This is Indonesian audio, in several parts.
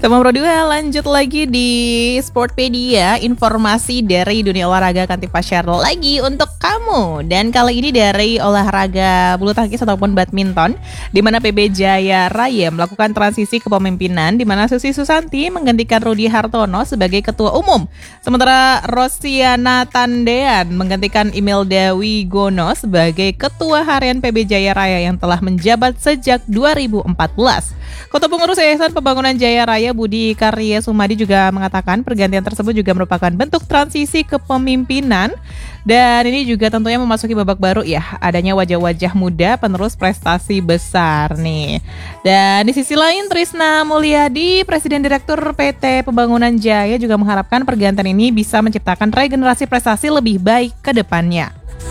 Teman Pro 2 lanjut lagi di Sportpedia, informasi dari dunia olahraga akan Tifa share lagi untuk kamu. Dan kali ini dari olahraga bulu tangkis ataupun badminton, di mana PB Jaya Raya melakukan transisi kepemimpinan, di mana Susi Susanti menggantikan Rudi Hartono sebagai ketua umum. Sementara Rosiana Tandean menggantikan Imelda Wigono sebagai ketua harian PB Jaya Raya yang telah menjabat sejak 2014. Ketua Pengurus Yayasan Pembangunan Jaya Raya Budi Karya Sumadi juga mengatakan pergantian tersebut juga merupakan bentuk transisi kepemimpinan dan ini juga tentunya memasuki babak baru ya, adanya wajah-wajah muda penerus prestasi besar nih. Dan di sisi lain Trisna Mulyadi, Presiden Direktur PT Pembangunan Jaya juga mengharapkan pergantian ini bisa menciptakan regenerasi prestasi lebih baik ke depannya.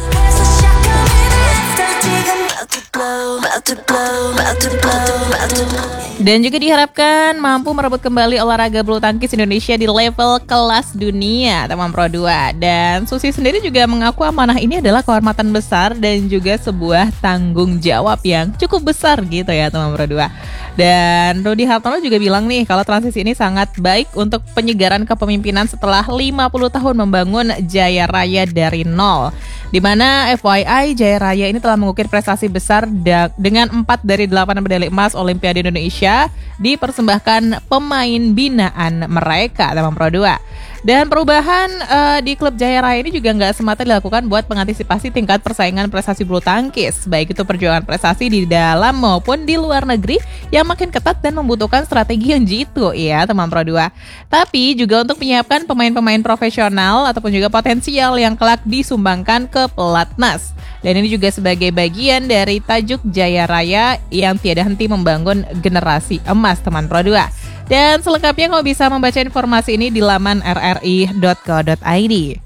Dan juga diharapkan mampu merebut kembali olahraga bulu tangkis Indonesia di level kelas dunia, teman Pro 2. Dan Susi sendiri juga mengaku amanah ini adalah kehormatan besar dan juga sebuah tanggung jawab yang cukup besar gitu ya, teman Pro 2. Dan Rudi Hartono juga bilang nih kalau transisi ini sangat baik untuk penyegaran kepemimpinan setelah 50 tahun membangun Jaya Raya dari nol. Di mana FYI Jaya Raya ini telah mengukir prestasi besar dengan 4 dari 8 medali emas Olimpiade Indonesia dipersembahkan pemain binaan mereka, teman Pro 2. Dan perubahan di klub Jaya Raya ini juga nggak semata dilakukan buat mengantisipasi tingkat persaingan prestasi bulu tangkis, baik itu perjuangan prestasi di dalam maupun di luar negeri yang makin ketat dan membutuhkan strategi yang jitu ya, teman Pro 2. Tapi juga untuk menyiapkan pemain-pemain profesional ataupun juga potensial yang kelak disumbangkan ke pelatnas. Dan ini juga sebagai bagian dari tajuk Jaya Raya yang tiada henti membangun generasi emas, teman Pro 2. Dan selengkapnya kamu bisa membaca informasi ini di laman rri.co.id.